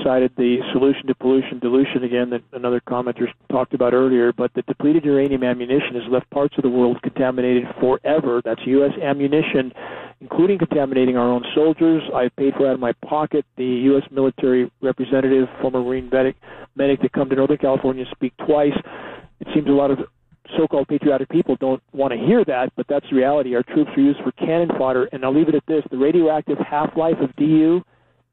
cited the solution to pollution dilution again that another commenter talked about earlier, but the depleted uranium ammunition has left parts of the world contaminated forever. That's U.S. ammunition, including contaminating our own soldiers. I paid for it out of my pocket. The U.S. military representative, former Marine medic to come to Northern California and speak twice. It seems a lot of so-called patriotic people don't want to hear that, but that's the reality. Our troops are used for cannon fodder, and I'll leave it at this. The radioactive half-life of DU,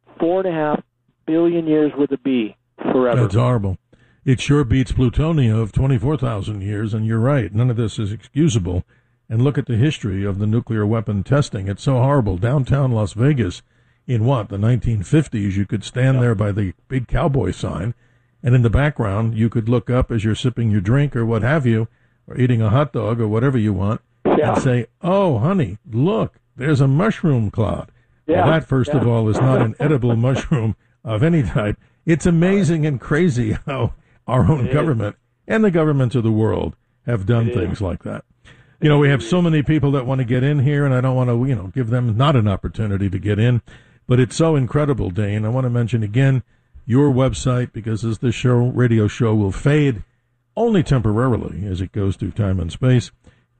4.5 billion years with a B, forever. That's horrible. It sure beats plutonium of 24,000 years, and you're right. None of this is excusable. And look at the history of the nuclear weapon testing. It's so horrible. Downtown Las Vegas, in the 1950s, you could stand there by the big cowboy sign, and in the background, you could look up as you're sipping your drink or what have you, or eating a hot dog or whatever you want, and say, oh, honey, look, there's a mushroom cloud. Well, that, first of all, is not an edible mushroom of any type. It's amazing and crazy how our own government and the governments of the world have done things like that. You know, we have so many people that want to get in here, and I don't want to, give them not an opportunity to get in, but it's so incredible, Dane. I want to mention again your website, because as this radio show will fade only temporarily as it goes through time and space,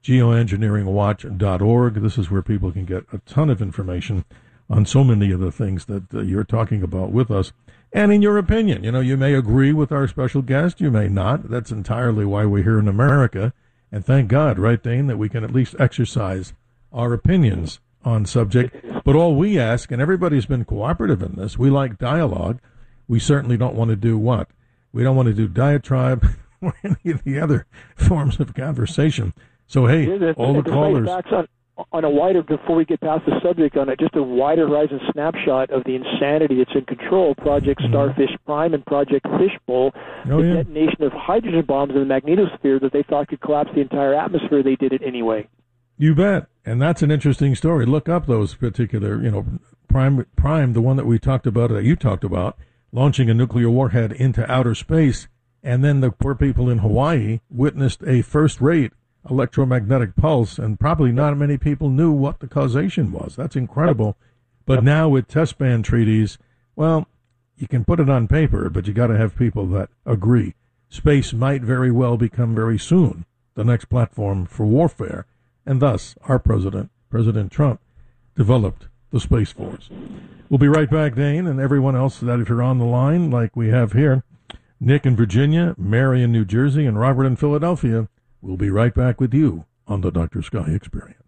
geoengineeringwatch.org. This is where people can get a ton of information on so many of the things that you're talking about with us. And in your opinion, you may agree with our special guest, you may not. That's entirely why we're here in America. And thank God, right, Dane, that we can at least exercise our opinions on subject. But all we ask, and everybody's been cooperative in this, we like dialogue. We certainly don't want to do what? We don't want to do diatribe or any of the other forms of conversation. So, hey, all the callers... On a wider, before we get past the subject, on just a wider horizon snapshot of the insanity that's in control, Project Starfish Prime and Project Fishbowl, the detonation of hydrogen bombs in the magnetosphere that they thought could collapse the entire atmosphere, they did it anyway. You bet. And that's an interesting story. Look up those particular, Prime, the one that we talked about, that you talked about, launching a nuclear warhead into outer space, and then the poor people in Hawaii witnessed a first-rate electromagnetic pulse, and probably not many people knew what the causation was. That's incredible. But now with test ban treaties, well, you can put it on paper, but you got to have people that agree. Space might very well become very soon the next platform for warfare, and thus our president, President Trump, developed the Space Force. We'll be right back, Dane, and everyone else that if you're on the line like we have here, Nick in Virginia, Mary in New Jersey, and Robert in Philadelphia. We'll be right back with you on the Dr. Sky Experience.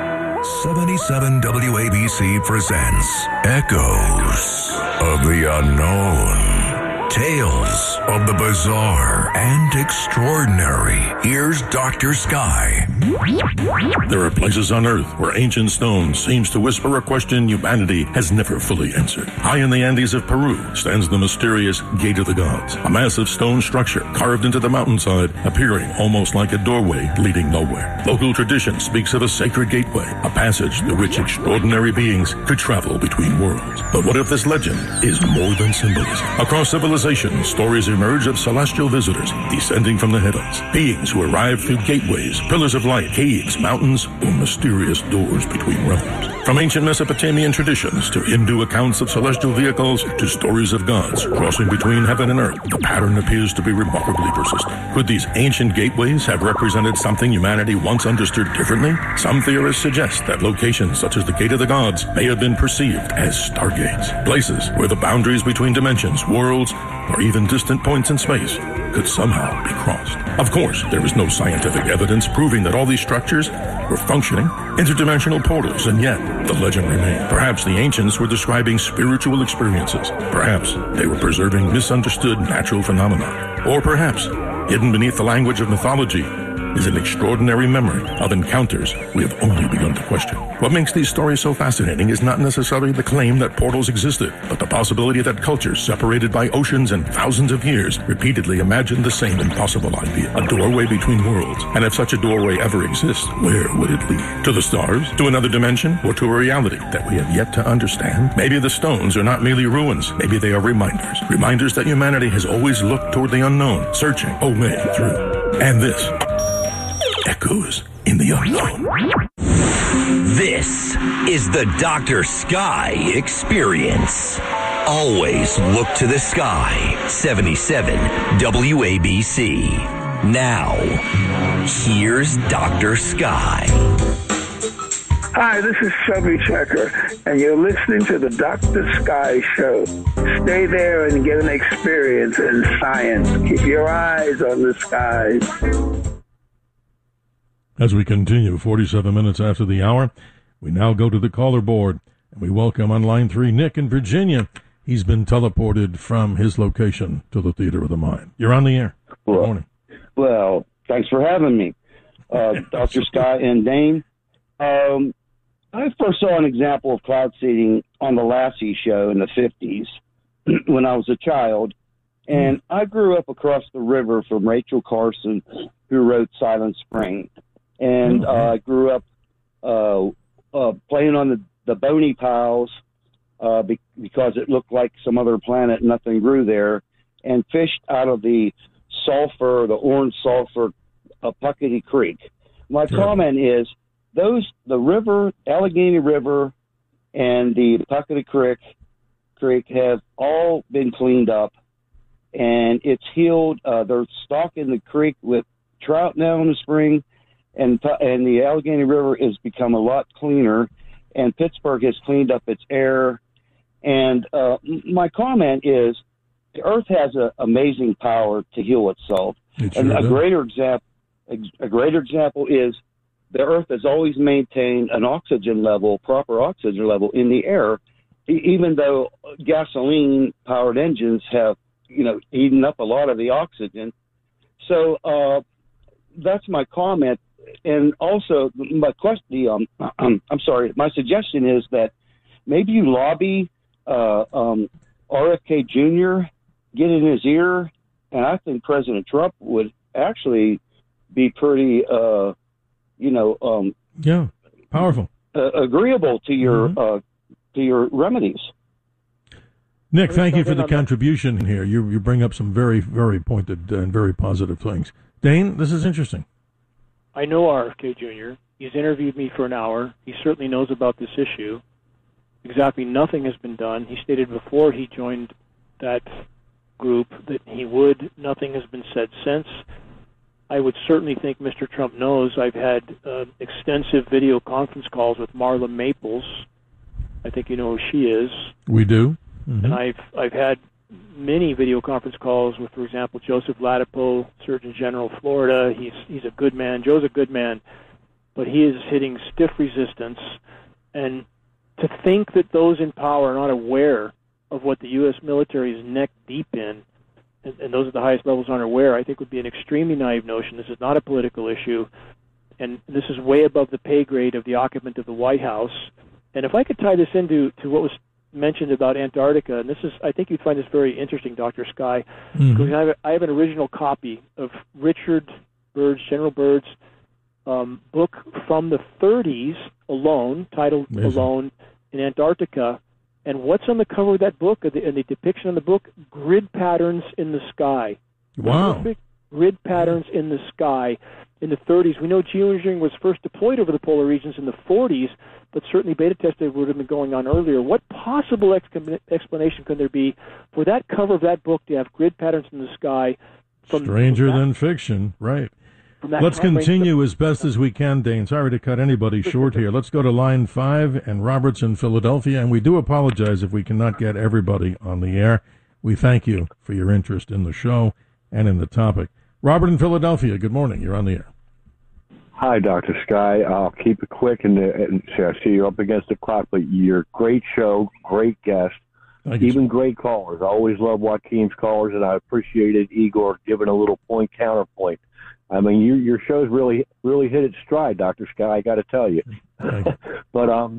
77 WABC presents Echoes of the Unknown. Tales of the bizarre and extraordinary. Here's Dr. Sky. There are places on Earth where ancient stone seems to whisper a question humanity has never fully answered. High in the Andes of Peru stands the mysterious Gate of the Gods, a massive stone structure carved into the mountainside, appearing almost like a doorway leading nowhere. Local tradition speaks of a sacred gateway, a passage through which extraordinary beings could travel between worlds. But what if this legend is more than symbolism? Across civilization, stories emerge of celestial visitors descending from the heavens, beings who arrive through gateways, pillars of light, caves, mountains, or mysterious doors between realms. From ancient Mesopotamian traditions to Hindu accounts of celestial vehicles to stories of gods crossing between heaven and earth, the pattern appears to be remarkably persistent. Could these ancient gateways have represented something humanity once understood differently? Some theorists suggest that locations such as the Gate of the Gods may have been perceived as stargates, places where the boundaries between dimensions, worlds, or even distant points in space could somehow be crossed. Of course, there is no scientific evidence proving that all these structures were functioning interdimensional portals, and yet the legend remained. Perhaps the ancients were describing spiritual experiences. Perhaps they were preserving misunderstood natural phenomena. Or perhaps, hidden beneath the language of mythology, is an extraordinary memory of encounters we have only begun to question. What makes these stories so fascinating is not necessarily the claim that portals existed, but the possibility that cultures separated by oceans and thousands of years repeatedly imagined the same impossible idea, a doorway between worlds. And if such a doorway ever exists, where would it lead? To the stars? To another dimension? Or to a reality that we have yet to understand? Maybe the stones are not merely ruins. Maybe they are reminders. Reminders that humanity has always looked toward the unknown, searching a way through. And this Echoes in the Unknown. This is the Dr. Sky Experience always look to the sky. 77 WABC. Now, here's Dr. Sky. Hi, this is Chubby Checker, and you're listening to the Dr. Sky Show. Stay there and get an experience in science. Keep your eyes on the skies. As we continue, 47 minutes after the hour, we now go to the caller board, and we welcome on line 3 Nick in Virginia. He's been teleported from his location to the Theater of the Mind. You're on the air. Good morning. Well, thanks for having me, Dr. Sky and Dane. I first saw an example of cloud seeding on the Lassie show in the 50s when I was a child, and I grew up across the river from Rachel Carson, who wrote Silent Spring. And I grew up playing on the bony piles because it looked like some other planet, nothing grew there, and fished out of the sulfur, the orange sulfur of Puckety Creek. My comment is, the river, Allegheny River, and the Puckety Creek have all been cleaned up, and it's healed. They're stocking the creek with trout now in the spring, and the Allegheny River has become a lot cleaner, and Pittsburgh has cleaned up its air. And my comment is, the Earth has an amazing power to heal itself. And a greater example is, the Earth has always maintained an oxygen level, proper oxygen level in the air, even though gasoline-powered engines have, eaten up a lot of the oxygen. So that's my comment. And also, my question, my suggestion is that maybe you lobby RFK Jr., get in his ear, and I think President Trump would actually be pretty, powerful, agreeable to your remedies. Nick, thank you for the contribution here. You bring up some very, very pointed and very positive things. Dane, this is interesting. I know RFK Jr. He's interviewed me for an hour. He certainly knows about this issue. Exactly nothing has been done. He stated before he joined that group that he would. Nothing has been said since. I would certainly think Mr. Trump knows I've had extensive video conference calls with Marla Maples. I think you know who she is. We do. Mm-hmm. And I've had many video conference calls with, for example, Joseph Ladapo, Surgeon General of Florida. He's a good man. Joe's a good man, but he is hitting stiff resistance. And to think that those in power are not aware of what the U.S. military is neck deep in, and those at the highest levels aren't aware, I think would be an extremely naive notion. This is not a political issue, and this is way above the pay grade of the occupant of the White House. And if I could tie this into what was mentioned about Antarctica, and I think you'd find this very interesting, Dr. Sky, because I have an original copy of Richard Byrd's, General Byrd's book from the 30s, Alone, titled Alone in Antarctica. And what's on the cover of that book, and the depiction on the book? Grid patterns in the sky. Wow. Perfect grid patterns in the sky in the 30s. We know geoengineering was first deployed over the polar regions in the 40s, but certainly beta testing would have been going on earlier. What possible explanation could there be for that cover of that book to have grid patterns in the sky? Stranger than fiction, right. Let's continue as best as we can, Dane. Sorry to cut anybody short here. Let's go to line 5 and Robert's in Philadelphia, and we do apologize if we cannot get everybody on the air. We thank you for your interest in the show and in the topic. Robert in Philadelphia, good morning. You're on the air. Hi, Dr. Sky. I'll keep it quick, and I see you're up against the clock, but you're a great show, great guest, even great callers. I always love Joaquin's callers, and I appreciated Igor giving a little counterpoint. I mean, your show's really hit its stride, Dr. Sky, I got to tell you. But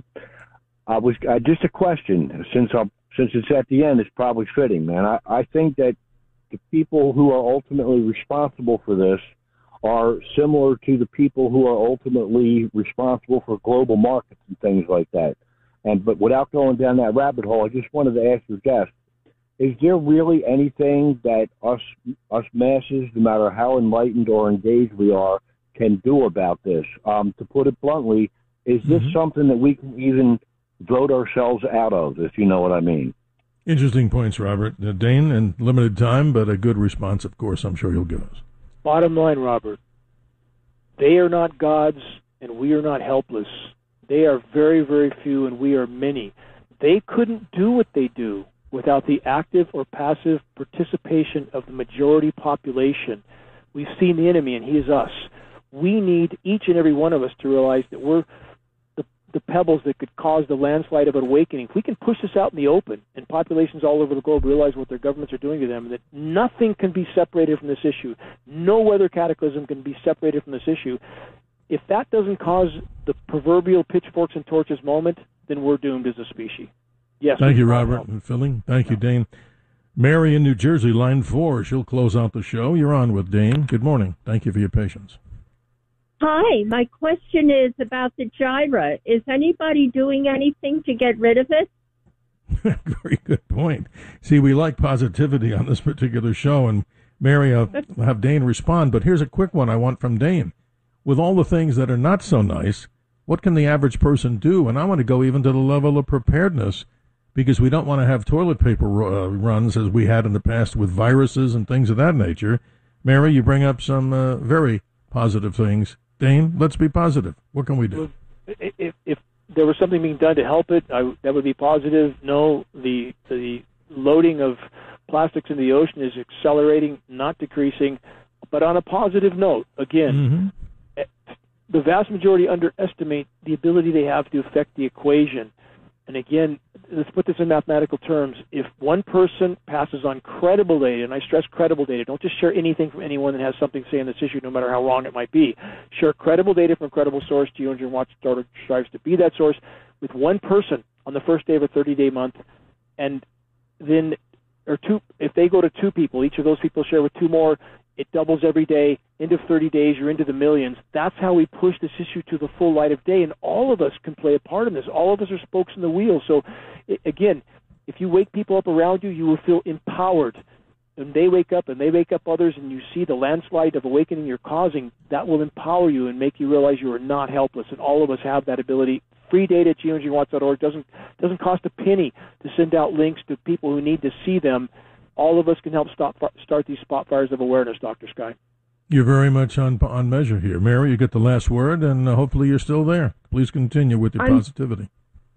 just a question, since it's at the end, it's probably fitting, man. I think that the people who are ultimately responsible for this are similar to the people who are ultimately responsible for global markets and things like that. But without going down that rabbit hole, I just wanted to ask your guest, is there really anything that us masses, no matter how enlightened or engaged we are, can do about this? To put it bluntly, is this something that we can even vote ourselves out of, if you know what I mean? Interesting points, Robert. Dane, and limited time, but a good response, of course, I'm sure you'll give us. Bottom line, Robert, they are not gods and we are not helpless. They are very, very few and we are many. They couldn't do what they do without the active or passive participation of the majority population. We've seen the enemy, and he is us. We need, each and every one of us, to realize that we're the pebbles that could cause the landslide of an awakening. If we can push this out in the open, and populations all over the globe realize what their governments are doing to them, that nothing can be separated from this issue, no weather cataclysm can be separated from this issue, if that doesn't cause the proverbial pitchforks and torches moment, then we're doomed as a species. Yes. Thank you, Robert and Philly. Thank you, Dane. Mary in New Jersey, line 4. She'll close out the show. You're on with Dane. Good morning. Thank you for your patience. Hi, my question is about the Gyra. Is anybody doing anything to get rid of it? Very good point. See, we like positivity on this particular show, and Mary, I'll have Dane respond, but here's a quick one I want from Dane. With all the things that are not so nice, what can the average person do? And I want to go even to the level of preparedness, because we don't want to have toilet paper runs as we had in the past with viruses and things of that nature. Mary, you bring up some very positive things. Dane, let's be positive. What can we do? If there was something being done to help it, that would be positive. No, the loading of plastics in the ocean is accelerating, not decreasing. But on a positive note, again, the vast majority underestimate the ability they have to affect the equation. And again, let's put this in mathematical terms. If one person passes on credible data, and I stress credible data, don't just share anything from anyone that has something to say on this issue, no matter how wrong it might be. Share credible data from a credible source. Geoengineering Watch strives to be that source with one person on the first day of a 30-day month, and then, or two, if they go to two people, each of those people share with two more, it doubles every day. End of 30 days, you're into the millions. That's how we push this issue to the full light of day, and all of us can play a part in this. All of us are spokes in the wheel. So, again, if you wake people up around you, you will feel empowered. And they wake up, and they wake up others, and you see the landslide of awakening you're causing, that will empower you and make you realize you are not helpless, and all of us have that ability. Free data at geoengineeringwatch.org doesn't cost a penny to send out links to people who need to see them. All of us can help start these spot fires of awareness, Dr. Sky. You're very much on measure here. Mary, you get the last word, and hopefully you're still there. Please continue with your positivity.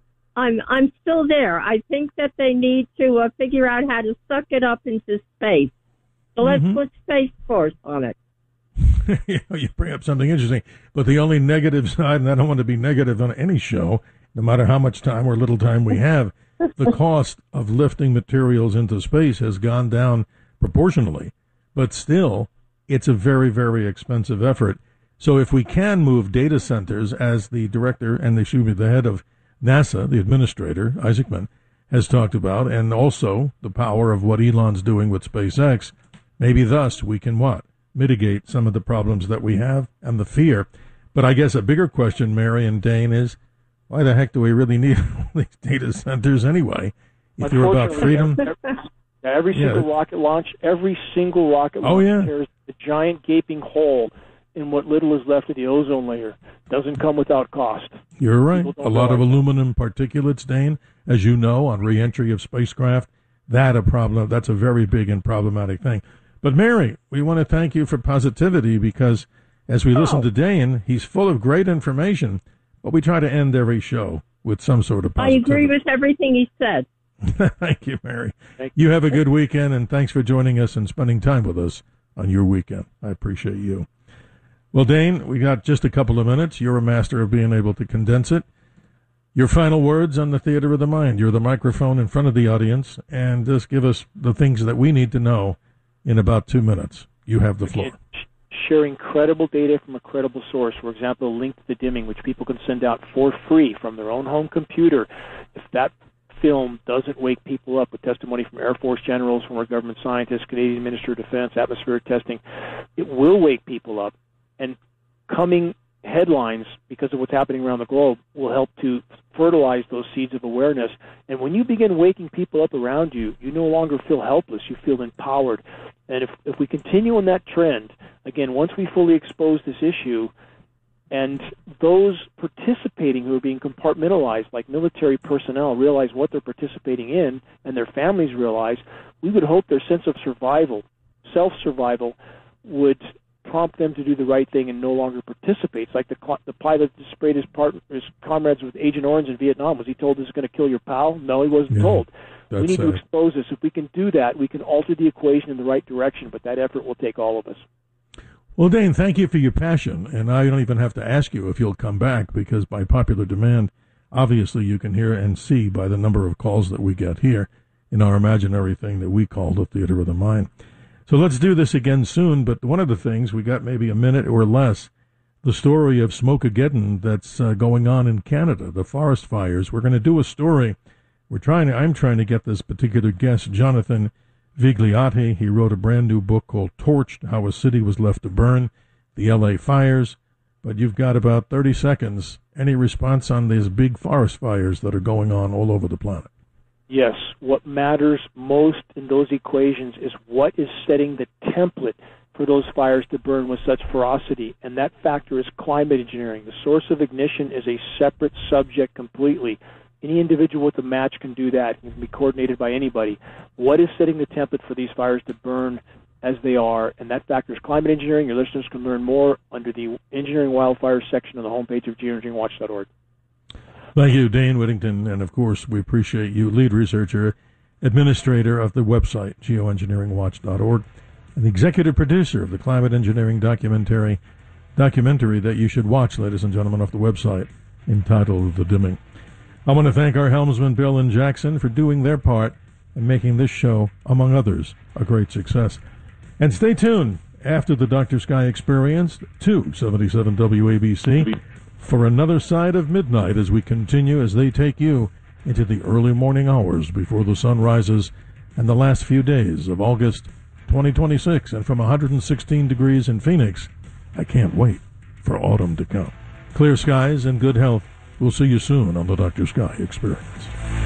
I'm still there. I think that they need to figure out how to suck it up into space. So let's put Space Force on it. You bring up something interesting, but the only negative side, and I don't want to be negative on any show, no matter how much time or little time we have, the cost of lifting materials into space has gone down proportionally, but still, it's a very, very expensive effort. So if we can move data centers, as the director and the head of NASA, the administrator, Isaacman, has talked about, and also the power of what Elon's doing with SpaceX, maybe thus we can mitigate some of the problems that we have and the fear. But I guess a bigger question, Mary and Dane, is why the heck do we really need all these data centers anyway? If you're about freedom. Every single rocket launch tears a giant gaping hole in what little is left of the ozone layer. Doesn't come without cost. You're right. A lot of aluminum particulates, Dane, as you know, on reentry of spacecraft. That's a very big and problematic thing. But Mary, we want to thank you for positivity, because as we listen to Dane, he's full of great information, but we try to end every show with some sort of positivity. I agree with everything he said. Thank you, Mary. You have a good weekend, and thanks for joining us and spending time with us on your weekend. I appreciate you. Well, Dane, we got just a couple of minutes. You're a master of being able to condense it. Your final words on the theater of the mind. You're the microphone in front of the audience, and just give us the things that we need to know in about 2 minutes. You have the floor. Sharing credible data from a credible source, for example, a link to the dimming, which people can send out for free from their own home computer. If that film doesn't wake people up, with testimony from Air Force generals, former government scientists, Canadian Minister of Defense, atmospheric testing, it will wake people up. And coming headlines, because of what's happening around the globe, will help to fertilize those seeds of awareness. And when you begin waking people up around you, you no longer feel helpless, you feel empowered. And if we continue on that trend, again, once we fully expose this issue, And those participating who are being compartmentalized, like military personnel, realize what they're participating in, and their families realize, we would hope their sense of survival, self-survival, would prompt them to do the right thing and no longer participate. It's like the pilot that sprayed his comrades with Agent Orange in Vietnam. Was he told this is going to kill your pal? No, he wasn't told. We need to expose this. If we can do that, we can alter the equation in the right direction, but that effort will take all of us. Well, Dane, thank you for your passion, and I don't even have to ask you if you'll come back, because by popular demand, obviously you can hear and see by the number of calls that we get here in our imaginary thing that we call the Theater of the Mind. So let's do this again soon, but one of the things, we got maybe a minute or less, the story of Smokeageddon that's going on in Canada, the forest fires. We're going to do a story. I'm trying to get this particular guest, Jonathan Vigliotti. He wrote a brand new book called Torched, How a City Was Left to Burn, the L.A. Fires. But you've got about 30 seconds. Any response on these big forest fires that are going on all over the planet? Yes. What matters most in those equations is what is setting the template for those fires to burn with such ferocity, and that factor is climate engineering. The source of ignition is a separate subject completely. Any individual with a match can do that. It can be coordinated by anybody. What is setting the template for these fires to burn as they are? And that factor is climate engineering. Your listeners can learn more under the Engineering Wildfires section on the homepage of geoengineeringwatch.org. Thank you, Dane Whittington. And, of course, we appreciate you, lead researcher, administrator of the website, geoengineeringwatch.org, and the executive producer of the climate engineering documentary that you should watch, ladies and gentlemen, off the website, entitled The Dimming. I want to thank our helmsman, Bill and Jackson, for doing their part in making this show, among others, a great success. And stay tuned after the Dr. Sky Experience to 77 WABC for another side of midnight as we continue, as they take you into the early morning hours before the sun rises and the last few days of August 2026. And from 116 degrees in Phoenix, I can't wait for autumn to come. Clear skies and good health. We'll see you soon on the Dr. Sky Experience.